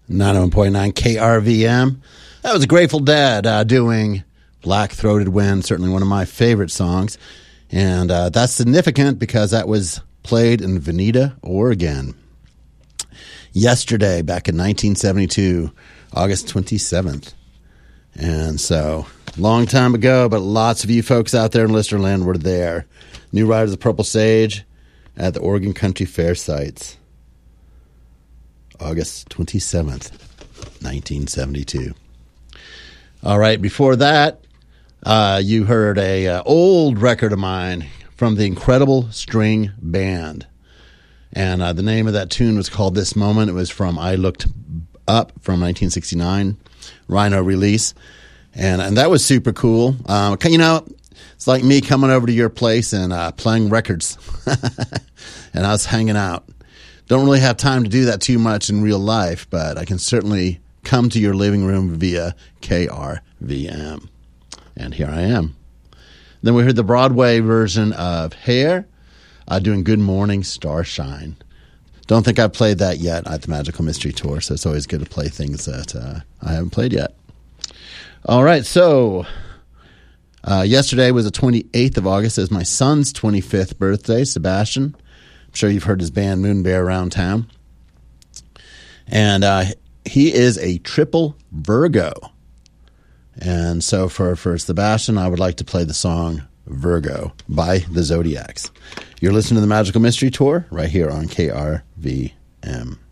91.9 KRVM. That was Grateful Dead doing Black Throated Wind, certainly one of my favorite songs. And that's significant because that was played in Veneta, Oregon. Yesterday, back in 1972, August 27th. And so, long time ago, but lots of you folks out there in Listerland were there. New Riders of Purple Sage at the Oregon Country Fair sites. August 27th, 1972. All right, before that, you heard a old record of mine from the Incredible String Band. And the name of that tune was called This Moment. It was from I Looked Up from 1969, Rhino release. And that was super cool. You know, it's like me coming over to your place and playing records. And I was hanging out. Don't really have time to do that too much in real life, but I can certainly come to your living room via KRVM. And here I am. Then we heard the Broadway version of Hair doing Good Morning Starshine. Don't think I've played that yet at the Magical Mystery Tour, so it's always good to play things that I haven't played yet. All right, so yesterday was the 28th of August. It was my son's 25th birthday, Sebastian. I'm sure you've heard his band Moon Bear around town. And he is a triple Virgo. And so for Sebastian, I would like to play the song Virgo by the Zodiacs. You're listening to the Magical Mystery Tour right here on KRVM.